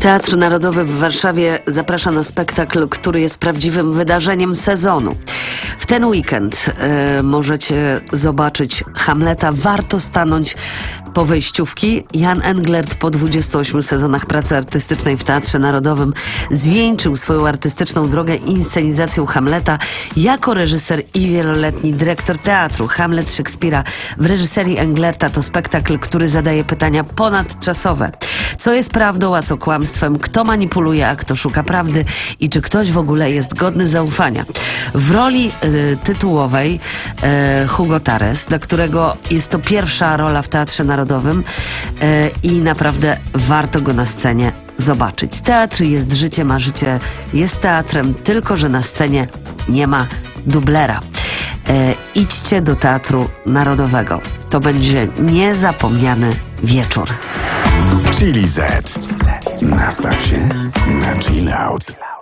Teatr Narodowy w Warszawie zaprasza na spektakl, który jest prawdziwym wydarzeniem sezonu. W ten weekend możecie zobaczyć Hamleta. Warto stanąć po wejściówki. Jan Englert po 28 sezonach pracy artystycznej w Teatrze Narodowym zwieńczył swoją artystyczną drogę inscenizacją Hamleta jako reżyser i wieloletni dyrektor teatru. Hamlet Szekspira w reżyserii Englerta to spektakl, który zadaje pytania ponadczasowe. Co jest prawdą, a co kłamstwem? Kto manipuluje, a kto szuka prawdy? I czy ktoś w ogóle jest godny zaufania? W roli tytułowej Hugo Tares, dla którego jest to pierwsza rola w Teatrze Narodowym i naprawdę warto go na scenie zobaczyć. Teatr jest życiem, a życie jest teatrem, tylko że na scenie nie ma dublera. Idźcie do Teatru Narodowego. To będzie niezapomniany wieczór. Chili Z. Nastaw się na chill out.